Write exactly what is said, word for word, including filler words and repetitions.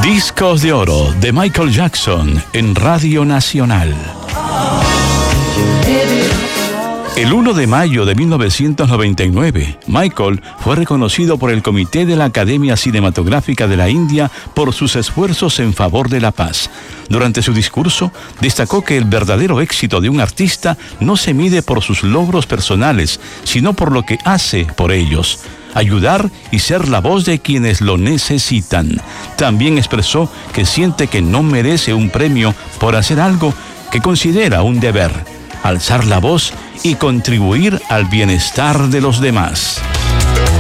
Discos de oro de Michael Jackson en Radio Nacional. El primero de mayo de mil novecientos noventa y nueve, Michael fue reconocido por el Comité de la Academia Cinematográfica de la India por sus esfuerzos en favor de la paz. Durante su discurso, destacó que el verdadero éxito de un artista no se mide por sus logros personales, sino por lo que hace por ellos. Ayudar y ser la voz de quienes lo necesitan. También expresó que siente que no merece un premio por hacer algo que considera un deber: alzar la voz y contribuir al bienestar de los demás.